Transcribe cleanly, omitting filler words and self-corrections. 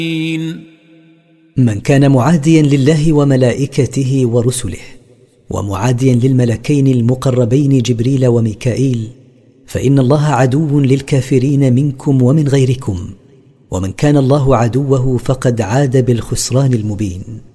من كان معاديا لله وملائكته ورسله ومعاديا للملكين المقربين جبريل وميكائيل فإن الله عدو للكافرين منكم ومن غيركم، ومن كان الله عدوه فقد عاد بالخسران المبين.